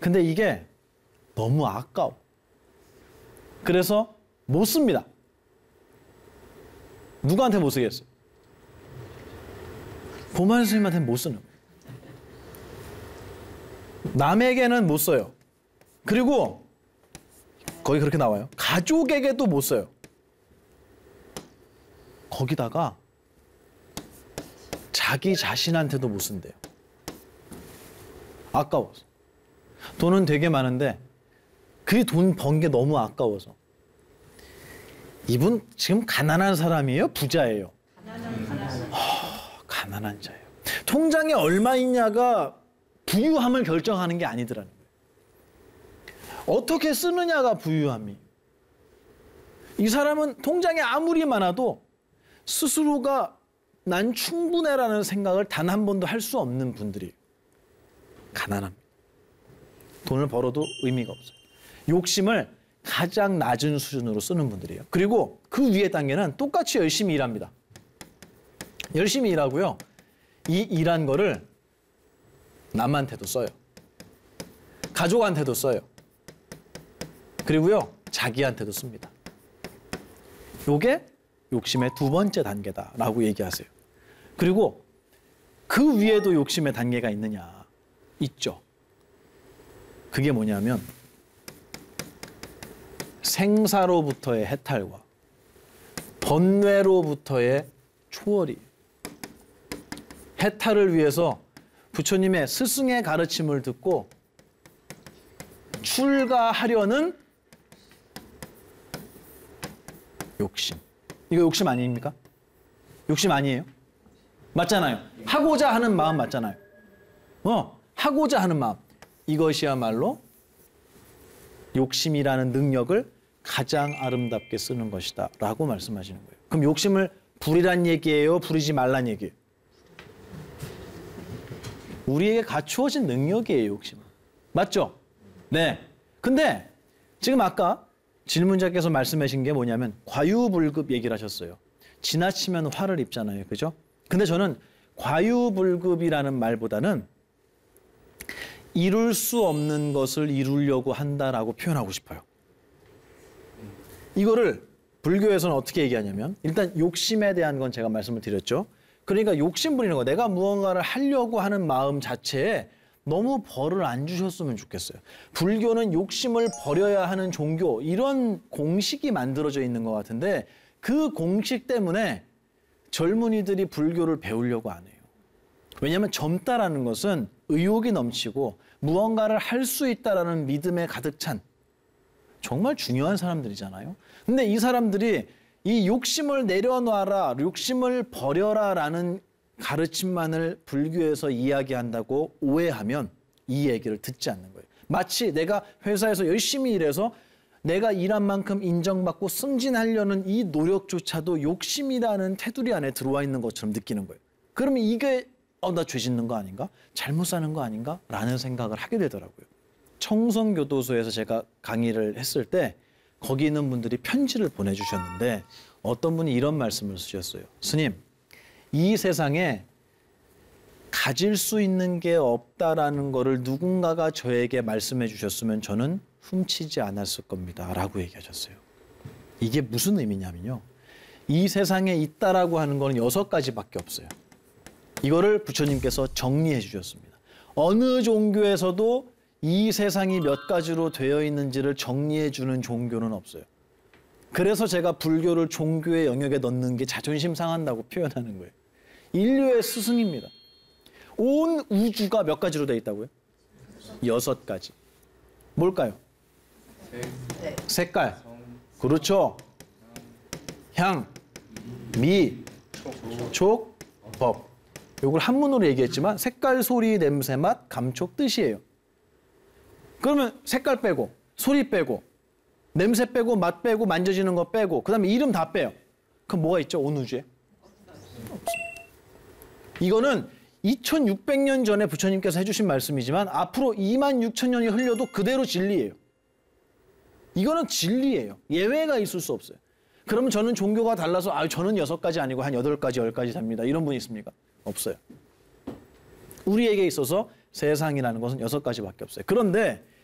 근데 이게 너무 아까워. 그래서 못 씁니다. 누구한테 못 쓰겠어? 보만 스님한테는 못 쓰는 거예요. 남에게는 못 써요. 그리고 거기 그렇게 나와요. 가족에게도 못 써요. 거기다가 자기 자신한테도 못 쓴대요. 아까워서. 돈은 되게 많은데 그 돈 번 게 너무 아까워서. 이분 지금 가난한 사람이에요? 부자예요? 가난한 자예요. 통장에 얼마 있냐가 부유함을 결정하는 게 아니더라는 거예요. 어떻게 쓰느냐가 부유함이에요. 이 사람은 통장에 아무리 많아도 스스로가 난 충분해라는 생각을 단 한 번도 할 수 없는 분들이에요. 가난합니다. 돈을 벌어도 의미가 없어요. 욕심을 가장 낮은 수준으로 쓰는 분들이에요. 그리고 그 위에 단계는 똑같이 열심히 일합니다. 열심히 일하고요. 이 일한 거를 남한테도 써요. 가족한테도 써요. 그리고요, 자기한테도 씁니다. 요게 욕심의 두 번째 단계다라고 얘기하세요. 그리고 그 위에도 욕심의 단계가 있느냐? 있죠. 그게 뭐냐면 생사로부터의 해탈과 번뇌로부터의 초월이. 해탈을 위해서 부처님의 스승의 가르침을 듣고 출가하려는 욕심. 이거 욕심 아닙니까? 욕심 아니에요? 맞잖아요. 하고자 하는 마음 맞잖아요. 하고자 하는 마음. 이것이야말로 욕심이라는 능력을 가장 아름답게 쓰는 것이다 라고 말씀하시는 거예요. 그럼 욕심을 부리란 얘기예요? 부리지 말란 얘기예요? 우리에게 갖추어진 능력이에요, 욕심은. 맞죠? 네. 근데 지금 아까 질문자께서 말씀하신 게 뭐냐면 과유불급 얘기를 하셨어요. 지나치면 화를 입잖아요. 그죠? 근데 저는 과유불급이라는 말보다는 이룰 수 없는 것을 이루려고 한다라고 표현하고 싶어요. 이거를 불교에서는 어떻게 얘기하냐면 일단 욕심에 대한 건 제가 말씀을 드렸죠. 그러니까 욕심 부리는 거, 내가 무언가를 하려고 하는 마음 자체에 너무 벌을 안 주셨으면 좋겠어요. 불교는 욕심을 버려야 하는 종교, 이런 공식이 만들어져 있는 것 같은데 그 공식 때문에 젊은이들이 불교를 배우려고 안 해요. 왜냐하면 젊다라는 것은 의욕이 넘치고 무언가를 할 수 있다라는 믿음에 가득 찬 정말 중요한 사람들이잖아요. 근데 이 사람들이 이 욕심을 내려놔라, 욕심을 버려라라는 가르침만을 불교에서 이야기한다고 오해하면 이 얘기를 듣지 않는 거예요. 마치 내가 회사에서 열심히 일해서 내가 일한 만큼 인정받고 승진하려는 이 노력조차도 욕심이라는 테두리 안에 들어와 있는 것처럼 느끼는 거예요. 그러면 이게 나 죄 짓는 거 아닌가? 잘못 사는 거 아닌가? 라는 생각을 하게 되더라고요. 청성교도소에서 제가 강의를 했을 때 거기 있는 분들이 편지를 보내주셨는데 어떤 분이 이런 말씀을 쓰셨어요. 스님, 이 세상에 가질 수 있는 게 없다라는 거를 누군가가 저에게 말씀해 주셨으면 저는 훔치지 않았을 겁니다. 라고 얘기하셨어요. 이게 무슨 의미냐면요. 이 세상에 있다라고 하는 거는 6가지밖에 없어요. 이거를 부처님께서 정리해 주셨습니다. 어느 종교에서도 이 세상이 몇 가지로 되어 있는지를 정리해 주는 종교는 없어요. 그래서 제가 불교를 종교의 영역에 넣는 게 자존심 상한다고 표현하는 거예요. 인류의 스승입니다. 온 우주가 몇 가지로 되어 있다고요? 6가지. 뭘까요? 색깔. 그렇죠. 향, 미, 촉, 법. 이걸 한문으로 얘기했지만 색깔, 소리, 냄새, 맛, 감촉, 뜻이에요. 그러면 색깔 빼고, 소리 빼고, 냄새 빼고, 맛 빼고, 만져지는 거 빼고, 그 다음에 이름 다 빼요. 그럼 뭐가 있죠? 온 우주에? 없습니다. 이거는 2600년 전에 부처님께서 해주신 말씀이지만 앞으로 26,000년이 흘려도 그대로 진리예요. 이거는 진리예요. 예외가 있을 수 없어요. 그러면 저는 종교가 달라서 저는 6가지 아니고 한 8가지, 10가지 됩니다. 이런 분이 있습니까? 없어요. 우리에게 있어서 세상이라는 것은 6가지밖에 없어요. 그런데